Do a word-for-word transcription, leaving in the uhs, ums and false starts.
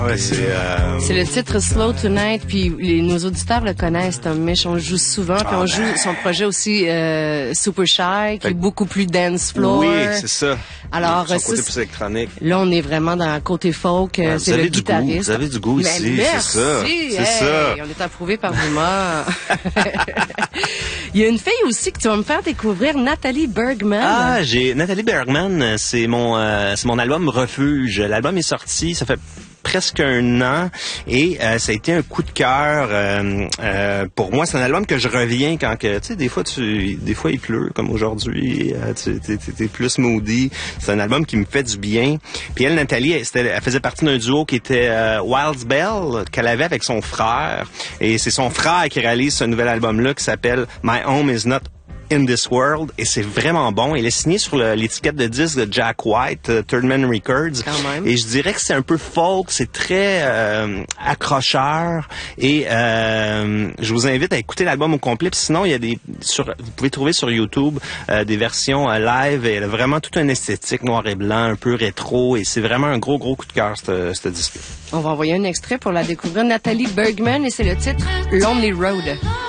Ouais, c'est... Euh... C'est le titre Slow Tonight, puis les, nos auditeurs le connaissent, Tom Misch. On le joue souvent, puis on joue son projet aussi euh, Super Shy, qui est beaucoup plus dance floor. Oui, c'est ça. Alors, son ça, côté plus électronique. Là, on est vraiment dans le côté folk. Ouais, c'est le guitariste. Goût. Vous avez du goût Mais ici, merci, c'est ça. Hey, C'est ça. on est approuvé par Ruma. Il y a une fille aussi que tu vas me faire découvrir, Nathalie Bergman. Ah, j'ai Nathalie Bergman, c'est mon euh, c'est mon album Refuge. L'album est sorti, ça fait presque un an et euh, ça a été un coup de cœur euh, euh, pour moi. C'est un album que je reviens quand que tu sais des fois tu des fois il pleut comme aujourd'hui, euh, tu t'es, t'es plus moody. C'est un album qui me fait du bien. Puis elle, Nathalie, elle, c'était, elle faisait partie d'un duo qui était euh, Wilds Bell qu'elle avait avec son frère et c'est son frère qui réalise ce nouvel album là qui s'appelle My Home Is Not In This World et c'est vraiment bon. Il est signé sur le, l'étiquette de disque de Jack White, uh, Third Man Records. Quand même. Et je dirais que c'est un peu folk, c'est très euh, accrocheur et euh, je vous invite à écouter l'album au complet. Puis sinon, il y a des sur, vous pouvez trouver sur YouTube euh, des versions euh, live et elle a vraiment toute une esthétique noir et blanc, un peu rétro et c'est vraiment un gros gros coup de cœur ce, ce disque. On va envoyer un extrait pour la découvrir. Nathalie Bergman et c'est le titre Lonely Road.